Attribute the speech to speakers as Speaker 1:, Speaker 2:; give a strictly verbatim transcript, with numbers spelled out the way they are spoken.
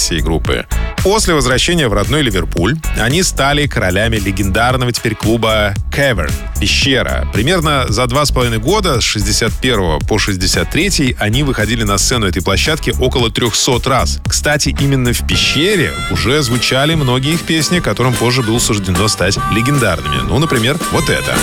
Speaker 1: сессии группы. После возвращения в родной Ливерпуль они стали королями легендарного теперь клуба Cavern — пещера. Примерно за два с половиной года, с шестьдесят первого по шестьдесят третий, они выходили на сцену этой площадки около трехсот раз. Кстати, именно в пещере уже звучали многие их песни, которым позже было суждено стать легендарными. Ну, например, вот это.